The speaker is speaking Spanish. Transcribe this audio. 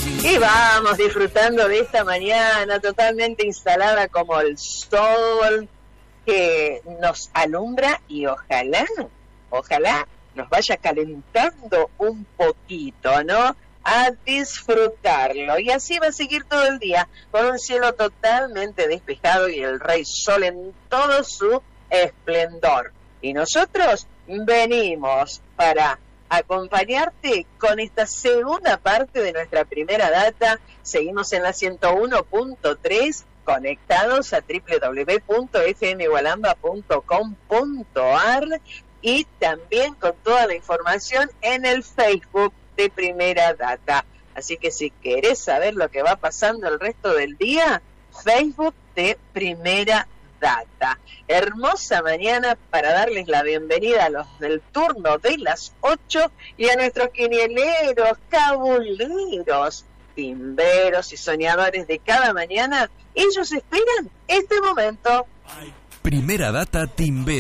Y vamos disfrutando de esta mañana totalmente instalada como el sol que nos alumbra y ojalá nos vaya calentando un poquito, ¿no? A disfrutarlo. Y así va a seguir todo el día con un cielo totalmente despejado y el rey sol en todo su esplendor. Y nosotros venimos para acompañarte con esta segunda parte de nuestra primera data. Seguimos en la 101.3, conectados a www.fmigualamba.com.ar y también con toda la información en el Facebook de Primera Data. Así que si querés saber lo que va pasando el resto del día, Facebook de Primera Data. Hermosa mañana para darles la bienvenida a los del turno de las 8 y a nuestros quinieleros, cabuleros, timberos y soñadores de cada mañana. Ellos esperan este momento. Primera Data Timber.